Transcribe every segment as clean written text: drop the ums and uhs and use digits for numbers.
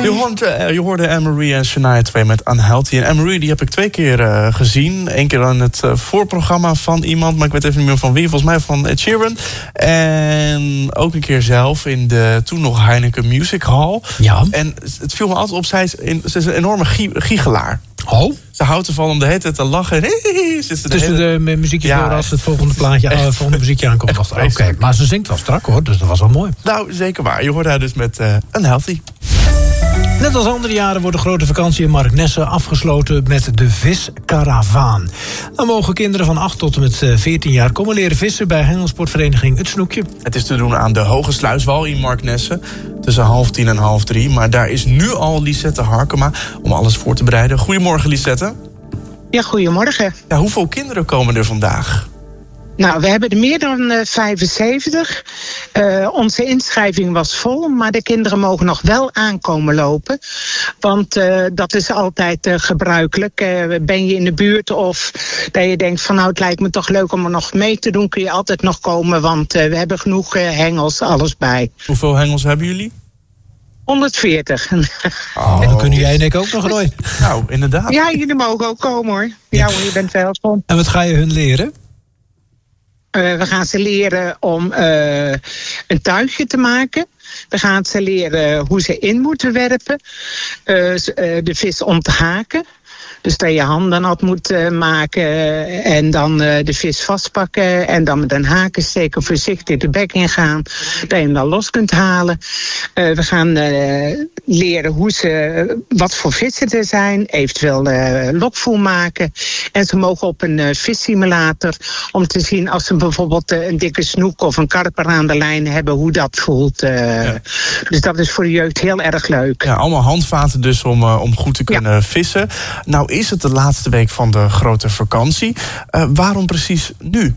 Je hoorde Anne-Marie en Shania Twain met Unhealthy. En Anne-Marie die heb ik 2 keer gezien. 1 keer aan het voorprogramma van iemand, maar ik weet even niet meer van wie. Volgens mij van Ed Sheeran. En ook een keer zelf in de toen nog Heineken Music Hall. Ja. En het viel me altijd op, ze is een enorme giechelaar. Oh? Ze houdt ervan om de hele tijd te lachen. Tussen de muziekjes door als het volgende volgende muziekje aankomt. Oké, maar ze zingt wel strak hoor, dus dat was wel mooi. Nou, zeker waar. Je hoort haar dus met Unhealthy. Net als andere jaren wordt de grote vakantie in Marknesse afgesloten met de viskaravaan. Dan mogen kinderen van 8 tot en met 14 jaar komen leren vissen bij hengelsportvereniging Het Snoekje. Het is te doen aan de Hoge Sluiswal in Marknesse tussen 2:30 en 2:30. Maar daar is nu al Lisette Harkema om alles voor te bereiden. Goedemorgen, Lisette. Ja, goedemorgen. Ja, hoeveel kinderen komen er vandaag? Nou, we hebben er meer dan 75. Onze inschrijving was vol, maar de kinderen mogen nog wel aankomen lopen. Want dat is altijd gebruikelijk. Ben je in de buurt of dat je denkt van nou, het lijkt me toch leuk om er nog mee te doen, kun je altijd nog komen, want we hebben genoeg hengels, alles bij. Hoeveel hengels hebben jullie? 140. Oh, dan kunnen jij en ik ook nog nooit. Nou, inderdaad. Ja, jullie mogen ook komen hoor. Ja hoor, je bent welkom. En wat ga je hun leren? We gaan ze leren om een tuigje te maken. We gaan ze leren hoe ze in moeten werpen. De vis om te haken. Dus dat je handen nat moet maken en dan de vis vastpakken en dan met een hakensteker voorzichtig de bek ingaan, dat je hem dan los kunt halen. We gaan leren wat voor vissen er zijn, eventueel lokvoer maken. En ze mogen op een vissimulator om te zien als ze bijvoorbeeld een dikke snoek of een karper aan de lijn hebben, hoe dat voelt. Dus dat is voor de jeugd heel erg leuk. Ja, allemaal handvaten dus om goed te kunnen vissen. Nou is het de laatste week van de grote vakantie. Waarom precies nu?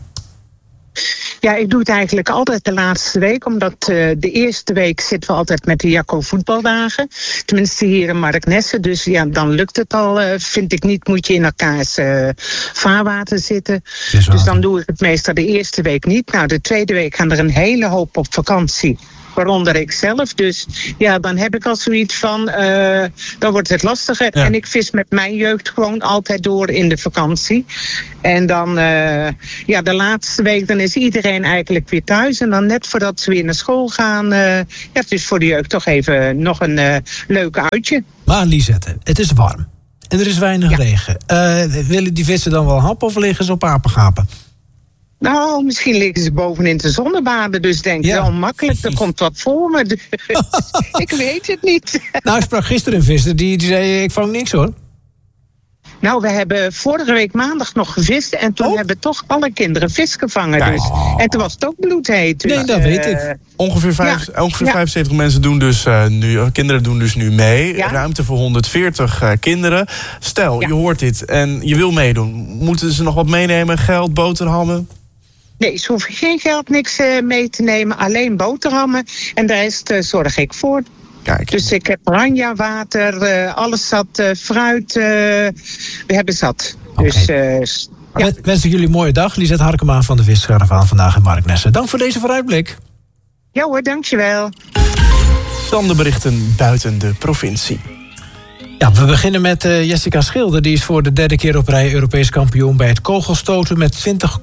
Ja, ik doe het eigenlijk altijd de laatste week, omdat de eerste week zitten we altijd met de Jacco voetbaldagen. Tenminste hier in Marknesse, dus ja, dan lukt het al, vind ik niet, moet je in elkaars vaarwater zitten. Dus dan doe ik het meestal de eerste week niet. Nou, de tweede week gaan er een hele hoop op vakantie. Waaronder ik zelf. Dus ja, dan heb ik al zoiets van, dan wordt het lastiger. Ja. En ik vis met mijn jeugd gewoon altijd door in de vakantie. En dan, de laatste week, dan is iedereen eigenlijk weer thuis. En dan net voordat ze weer naar school gaan, het is voor de jeugd toch even nog een leuk uitje. Maar Lisette, het is warm. En er is weinig regen. Willen die vissen dan wel happen of liggen ze op apengapen? Nou, misschien liggen ze bovenin te zonnebaden. Dus denk wel makkelijk, er komt wat voor me. Ik weet het niet. Nou, ik sprak gisteren een visser, die zei, ik vang niks hoor. Nou, we hebben vorige week maandag nog gevist. En toen hebben toch alle kinderen vis gevangen. Dus. En toen was het ook bloedheet. Dus, nee, dat weet ik. Ongeveer 75 mensen doen dus kinderen doen dus nu mee. Ja? Ruimte voor 140 kinderen. Stel, je hoort dit en je wil meedoen. Moeten ze nog wat meenemen? Geld, boterhammen? Nee, ze hoeven geen geld, niks mee te nemen. Alleen boterhammen. En de rest zorg ik voor. Kijk. Dus ik heb oranje, water, alles zat, fruit. We hebben zat. Okay. Dus, wens ik jullie een mooie dag. Lisette Harkema van de Viskaravaan vandaag in Marknesse. Dank voor deze vooruitblik. Ja hoor, dankjewel. Dan de berichten buiten de provincie. Ja, we beginnen met Jessica Schilder. Die is voor de 3e keer op rij Europees kampioen bij het kogelstoten. Met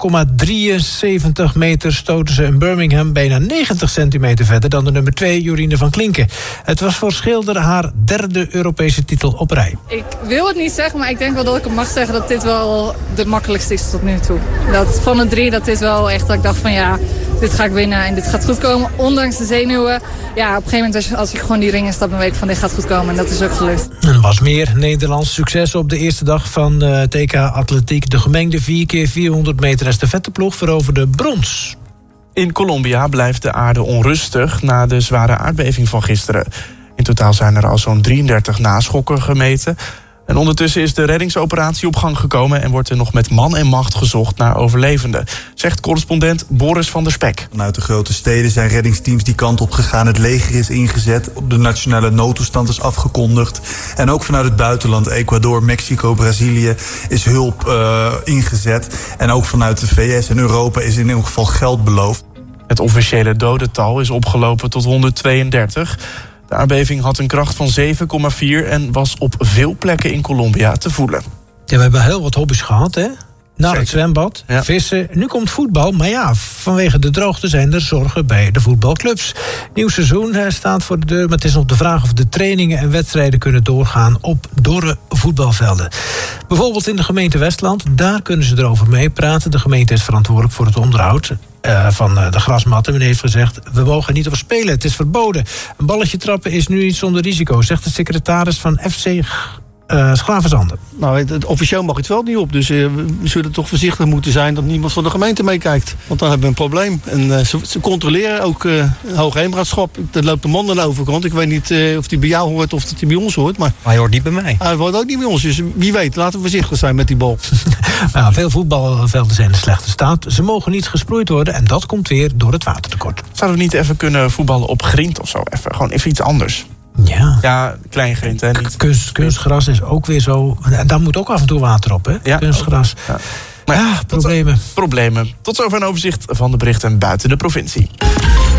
20,73 meter stoten ze in Birmingham bijna 90 centimeter verder dan de nummer 2, Jorine van Klinken. Het was voor Schilder haar 3e Europese titel op rij. Ik wil het niet zeggen, maar ik denk wel dat ik het mag zeggen dat dit wel de makkelijkste is tot nu toe. Dat van de 3, dat is wel echt dat ik dacht van ja, dit ga ik winnen en dit gaat goed komen. Ondanks de zenuwen. Ja, op een gegeven moment als ik gewoon die ring instap, dan weet ik van dit gaat goed komen. En dat is ook gelukt. Er was meer Nederlands succes op de eerste dag van TK Atletiek. De gemengde 4x400 meter estafetteploeg veroverde brons. In Colombia blijft de aarde onrustig na de zware aardbeving van gisteren. In totaal zijn er al zo'n 33 naschokken gemeten. En ondertussen is de reddingsoperatie op gang gekomen en wordt er nog met man en macht gezocht naar overlevenden, zegt correspondent Boris van der Spek. Vanuit de grote steden zijn reddingsteams die kant op gegaan. Het leger is ingezet, de nationale noodtoestand is afgekondigd. En ook vanuit het buitenland, Ecuador, Mexico, Brazilië, is hulp ingezet. En ook vanuit de VS en Europa is in ieder geval geld beloofd. Het officiële dodental is opgelopen tot 132. De aardbeving had een kracht van 7,4 en was op veel plekken in Colombia te voelen. Ja, we hebben heel wat hobby's gehad, hè? Naar het zwembad, Ja. vissen, nu komt voetbal. Maar ja, vanwege de droogte zijn er zorgen bij de voetbalclubs. Nieuw seizoen staat voor de deur, maar het is nog de vraag of de trainingen en wedstrijden kunnen doorgaan op dorre voetbalvelden. Bijvoorbeeld in de gemeente Westland, daar kunnen ze erover meepraten. De gemeente is verantwoordelijk voor het onderhoud van de grasmatten. Men heeft gezegd, we mogen niet op spelen, het is verboden. Een balletje trappen is nu niet zonder risico, zegt de secretaris van FC Schravenzanden. Nou, officieel mag het wel niet op. Dus we zullen toch voorzichtig moeten zijn dat niemand van de gemeente meekijkt. Want dan hebben we een probleem. En ze controleren ook Hoogheemraadschap. Er loopt een man aan de overkant. Ik weet niet of die bij jou hoort of dat die bij ons hoort. Maar hij hoort niet bij mij. Hij hoort ook niet bij ons. Dus wie weet, laten we voorzichtig zijn met die bal. Nou, veel voetbalvelden zijn in slechte staat. Ze mogen niet gesproeid worden en dat komt weer door het watertekort. Zouden we niet even kunnen voetballen op grind of zo? Gewoon even iets anders. Ja. Ja, klein grind, hè? Niet. Kunstgras is ook weer zo. Daar moet ook af en toe water op, hè? Ja, kunstgras. Ja. Maar problemen. Problemen. Tot zover een overzicht van de berichten buiten de provincie.